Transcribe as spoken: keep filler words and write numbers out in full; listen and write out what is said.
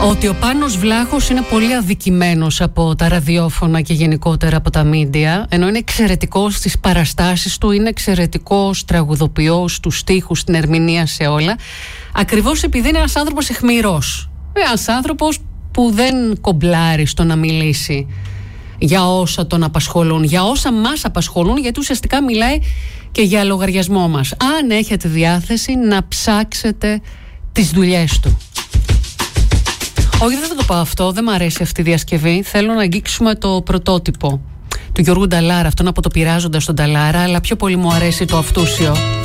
Ότι ο Πάνος Βλάχος είναι πολύ αδικημένος από τα ραδιόφωνα και γενικότερα από τα μίντια, ενώ είναι εξαιρετικός στις παραστάσεις του, είναι εξαιρετικός τραγουδοποιός, στους στίχους, στην ερμηνεία, σε όλα, ακριβώς επειδή είναι ένας άνθρωπος αιχμηρός. Ένας άνθρωπος που δεν κομπλάρει στο να μιλήσει για όσα τον απασχολούν, για όσα μας απασχολούν, γιατί ουσιαστικά μιλάει και για λογαριασμό μας. Αν έχετε διάθεση να ψάξετε τις δουλειές του. Όχι, δεν θα το πω αυτό, δεν μου αρέσει αυτή η διασκευή. Θέλω να αγγίξουμε το πρωτότυπο του Γιώργου Νταλάρα, αυτόν από το Πειράζοντα στον Νταλάρα, αλλά πιο πολύ μου αρέσει το αυτούσιο.